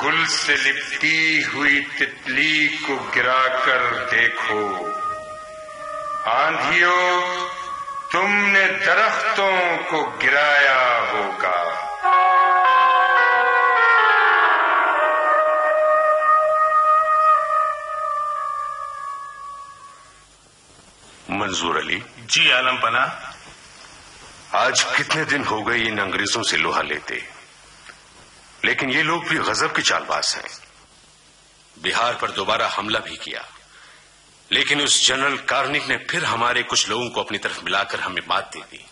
گل سے لپٹی ہوئی تتلی کو گرا کر دیکھو، آندھیوں تم نے درختوں کو گرایا ہوگا۔ منظور علی۔ جی عالم پناہ۔ آج کتنے دن ہو گئے ان انگریزوں سے لوہا لیتے، لیکن یہ لوگ بھی غضب کے چال باز ہیں۔ بہار پر دوبارہ حملہ بھی کیا، لیکن اس جنرل کارنک نے پھر ہمارے کچھ لوگوں کو اپنی طرف ملا کر ہمیں مات دے دی۔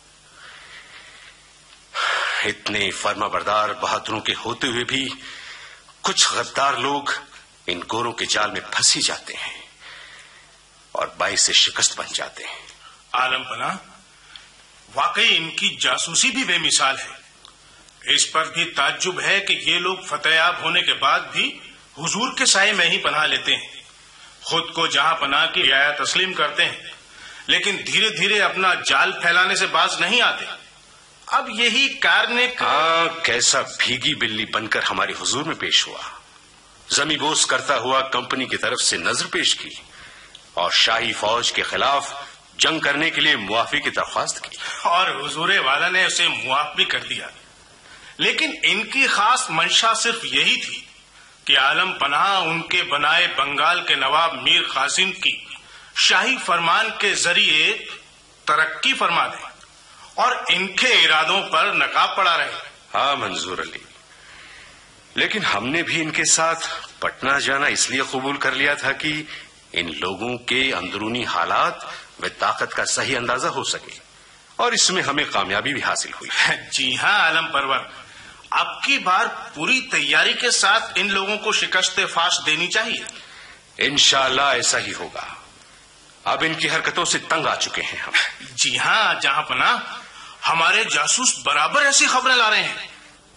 اتنے فرما بردار بہادروں کے ہوتے ہوئے بھی کچھ غدار لوگ ان گوروں کے جال میں پھنس ہی جاتے ہیں اور باعث شکست بن جاتے ہیں۔ عالم پناہ، واقعی ان کی جاسوسی بھی بے مثال ہے۔ اس پر بھی تعجب ہے کہ یہ لوگ فتح یاب ہونے کے بعد بھی حضور کے سائے میں ہی پناہ لیتے ہیں، خود کو جہاں پناہ کی رعایت تسلیم کرتے ہیں، لیکن دھیرے دھیرے اپنا جال پھیلانے سے باز نہیں آتے۔ اب یہی کارنک کیسا بھیگی بلی بن کر ہمارے حضور میں پیش ہوا، زمیں بوس کرتا ہوا کمپنی کی طرف سے نظر پیش کی اور شاہی فوج کے خلاف جنگ کرنے کے لیے معافی کی درخواست کی، اور حضور والا نے اسے معاف بھی کر دیا۔ لیکن ان کی خاص منشا صرف یہی تھی کہ عالم پناہ ان کے بنائے بنگال کے نواب میر قاسم کی شاہی فرمان کے ذریعے ترقی فرما دیں اور ان کے ارادوں پر نقاب پڑا رہے۔ ہاں منظور علی، لیکن ہم نے بھی ان کے ساتھ پٹنہ جانا اس لیے قبول کر لیا تھا کہ ان لوگوں کے اندرونی حالات و طاقت کا صحیح اندازہ ہو سکے، اور اس میں ہمیں کامیابی بھی حاصل ہوئی۔ جی ہاں عالم پرور، اب کی بار پوری تیاری کے ساتھ ان لوگوں کو شکست فاش دینی چاہیے۔ انشاءاللہ ایسا ہی ہوگا۔ اب ان کی حرکتوں سے تنگ آ چکے ہیں ہم۔ جی ہاں جہاں پناہ، ہمارے جاسوس برابر ایسی خبریں لا رہے ہیں۔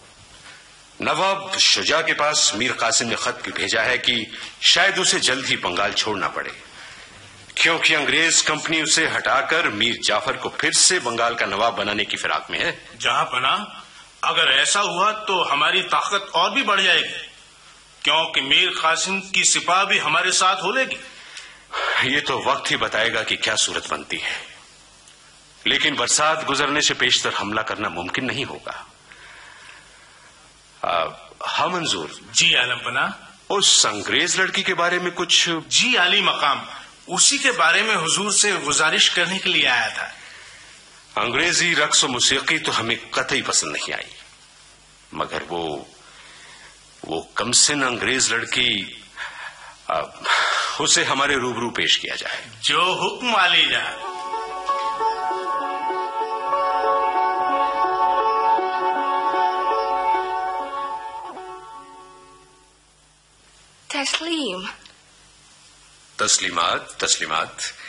نواب شجاع کے پاس میر قاسم نے خط بھی بھیجا ہے کہ شاید اسے جلد ہی بنگال چھوڑنا پڑے، کیونکہ انگریز کمپنی اسے ہٹا کر میر جعفر کو پھر سے بنگال کا نواب بنانے کی فراق میں ہے۔ جہاں پناہ، اگر ایسا ہوا تو ہماری طاقت اور بھی بڑھ جائے گی، کیونکہ میر قاسم کی سپاہ بھی ہمارے ساتھ ہو لے گی۔ یہ تو وقت ہی بتائے گا کہ کیا صورت بنتی ہے، لیکن برسات گزرنے سے پیشتر حملہ کرنا ممکن نہیں ہوگا۔ ہاں منظور۔ جی عالم پناہ۔ اس انگریز لڑکی کے بارے میں کچھ؟ جی عالی مقام، اسی کے بارے میں حضور سے گزارش کرنے کے لیے آیا تھا۔ انگریزی رقص و موسیقی تو ہمیں قطعی پسند نہیں آئی، مگر وہ کمسن انگریز لڑکی، اسے ہمارے روبرو پیش کیا جائے۔ جو حکم عالی جان۔ تسلیم۔ تسلیمات تسلیمات۔